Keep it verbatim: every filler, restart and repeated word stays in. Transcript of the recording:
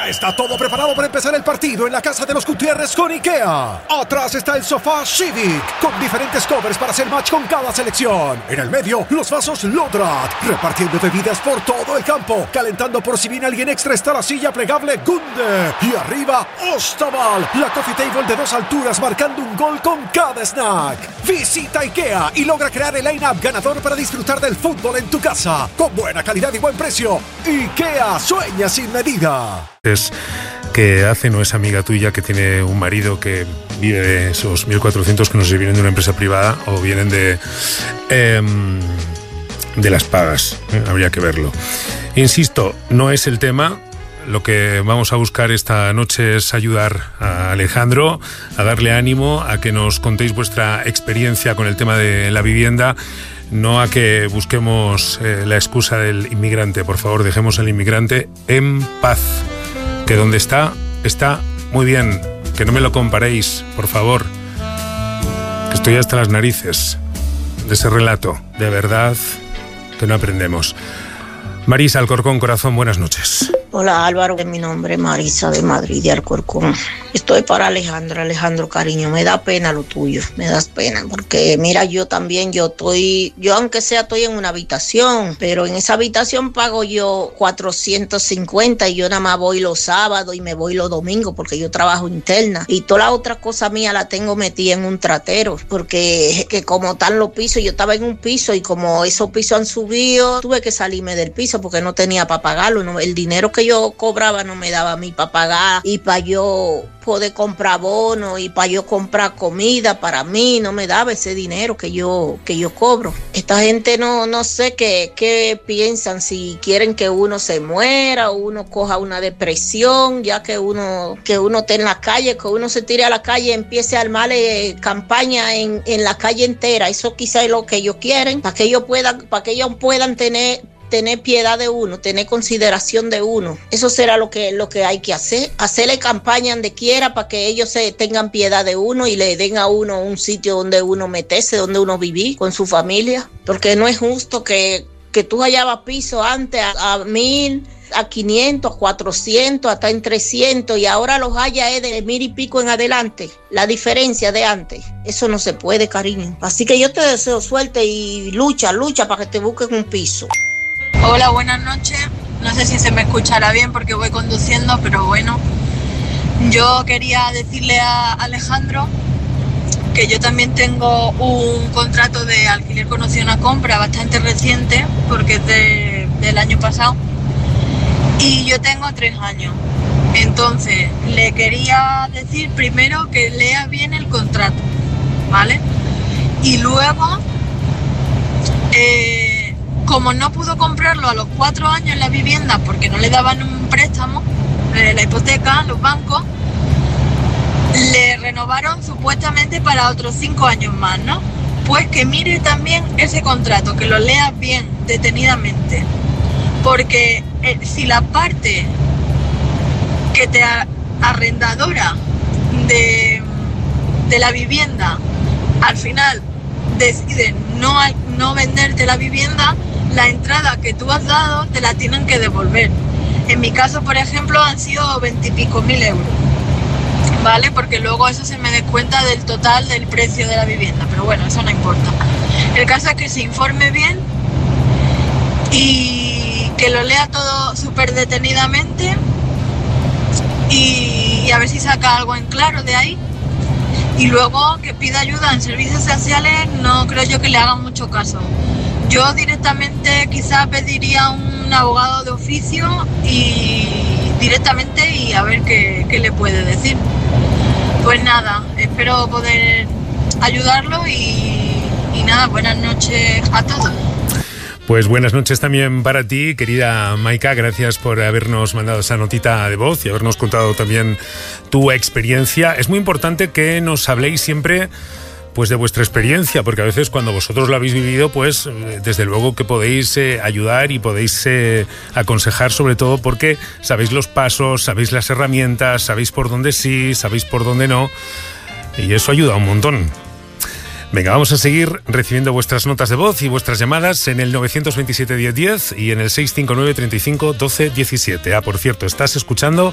Ya está todo preparado para empezar el partido en la casa de los Gutiérrez con IKEA. Atrás está el sofá Civic, con diferentes covers para hacer match con cada selección. En el medio, los vasos Lodrat, repartiendo bebidas por todo el campo. Calentando por si viene alguien extra está la silla plegable Gunde. Y arriba, Ostaval, la coffee table de dos alturas marcando un gol con cada snack. Visita IKEA y logra crear el line-up ganador para disfrutar del fútbol en tu casa. Con buena calidad y buen precio. IKEA, sueña sin medida. Es que hace, no es amiga tuya, que tiene un marido que vive de esos mil cuatrocientos que no sé si vienen de una empresa privada o vienen de eh, de las pagas, ¿eh? Habría que verlo. Insisto, no es el tema. Lo que vamos a buscar esta noche es ayudar a Alejandro, a darle ánimo, a que nos contéis vuestra experiencia con el tema de la vivienda, no a que busquemos eh, la excusa del inmigrante. Por favor, dejemos al inmigrante en paz. Que donde está, está muy bien. Que no me lo comparéis, por favor. Que estoy hasta las narices de ese relato. De verdad que no aprendemos. Marisa Alcorcón, corazón, buenas noches. Hola Álvaro, mi nombre es Marisa de Madrid, de Alcorcón. Estoy para Alejandro, Alejandro cariño, me da pena lo tuyo, me das pena, porque mira, yo también, yo estoy, yo aunque sea estoy en una habitación, pero en esa habitación pago yo cuatrocientos cincuenta y yo nada más voy los sábados y me voy los domingos porque yo trabajo interna y toda la otra cosa mía la tengo metida en un tratero, porque que como están los pisos, yo estaba en un piso y como esos pisos han subido, tuve que salirme del piso porque no tenía para pagarlo, no, el dinero que yo cobraba no me daba a mí para pagar y para yo poder comprar bonos y para yo comprar comida para mí, no me daba ese dinero que yo que yo cobro. Esta gente no no sé qué, qué piensan, si quieren que uno se muera o uno coja una depresión, ya que uno que uno esté en la calle, que uno se tire a la calle y empiece a armarle campaña en, en la calle entera. Eso quizá es lo que ellos quieren, para que ellos puedan, para que ellos puedan tener tener piedad de uno, tener consideración de uno. Eso será lo que, lo que hay que hacer, hacerle campaña donde quiera para que ellos se tengan piedad de uno y le den a uno un sitio donde uno meterse, donde uno vivir con su familia, porque no es justo que, que tú hallabas piso antes a, a mil, a quinientos, cuatrocientos, hasta en trescientos y ahora los haya es de mil y pico en adelante, la diferencia de antes. Eso no se puede, cariño. Así que yo te deseo suerte y lucha, lucha para que te busquen un piso. Hola, buenas noches. No sé si se me escuchará bien porque voy conduciendo, pero bueno. Yo quería decirle a Alejandro que yo también tengo un contrato de alquiler con opción a compra bastante reciente, porque es de, del año pasado, y yo tengo tres años. Entonces, le quería decir primero que lea bien el contrato, ¿vale? Y luego... Eh, Como no pudo comprarlo a los cuatro años la vivienda porque no le daban un préstamo, eh, la hipoteca, los bancos, le renovaron supuestamente para otros cinco años más, ¿no? Pues que mire también ese contrato, que lo lea bien, detenidamente. Porque eh, si la parte que te a, arrendadora de, de la vivienda al final decide no, no venderte la vivienda, la entrada que tú has dado te la tienen que devolver. En mi caso, por ejemplo, han sido veintipico mil euros, ¿vale? Porque luego eso se me descuenta del total del precio de la vivienda, pero bueno, eso no importa. El caso es que se informe bien y que lo lea todo súper detenidamente y, y a ver si saca algo en claro de ahí. Y luego que pida ayuda en servicios sociales, no creo yo que le hagan mucho caso. Yo directamente quizás pediría un abogado de oficio y directamente y a ver qué, qué le puede decir. Pues nada, espero poder ayudarlo y, y nada, buenas noches a todos. Pues buenas noches también para ti, querida Maika. Gracias por habernos mandado esa notita de voz y habernos contado también tu experiencia. Es muy importante que nos habléis siempre pues de vuestra experiencia, porque a veces cuando vosotros lo habéis vivido, pues desde luego que podéis eh, ayudar y podéis eh, aconsejar, sobre todo porque sabéis los pasos, sabéis las herramientas, sabéis por dónde sí, sabéis por dónde no, y eso ayuda un montón. Venga, vamos a seguir recibiendo vuestras notas de voz y vuestras llamadas en el nueve dos siete, diez diez y en el seis cinco nueve, treinta y cinco, doce diecisiete. Ah, por cierto, estás escuchando